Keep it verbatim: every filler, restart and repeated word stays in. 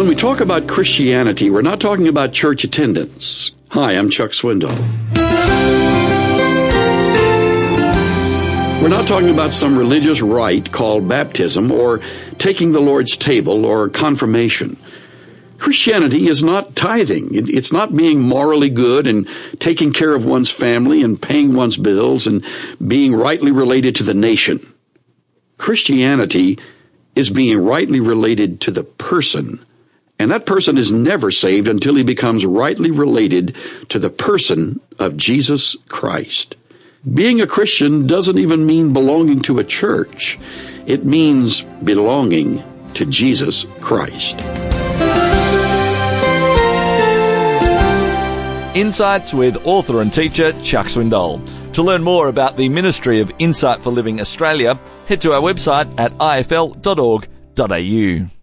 When we talk about Christianity, we're not talking about church attendance. Hi, I'm Chuck Swindoll. We're not talking about some religious rite called baptism or taking the Lord's table or confirmation. Christianity is not tithing. It's not being morally good and taking care of one's family and paying one's bills and being rightly related to the nation. Christianity is being rightly related to the person, and that person is never saved until he becomes rightly related to the person of Jesus Christ. Being a Christian doesn't even mean belonging to a church. It means belonging to Jesus Christ. Insights with author and teacher Chuck Swindoll. To learn more about the Ministry of Insight for Living Australia, head to our website at I F L dot org dot A U.